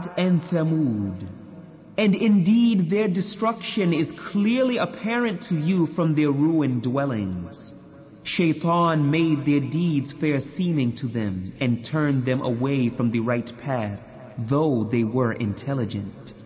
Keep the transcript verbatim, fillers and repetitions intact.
Ad and Thamud. And indeed their destruction is clearly apparent to you from their ruined dwellings. Shaitan made their deeds fair seeming to them and turned them away from the right path, though they were intelligent.